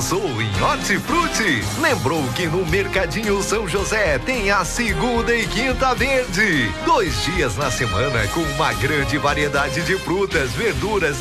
pensou em hortifruti? Lembrou que no Mercadinho São José tem a segunda e quinta verde. 2 dias na semana com uma grande variedade de frutas, verduras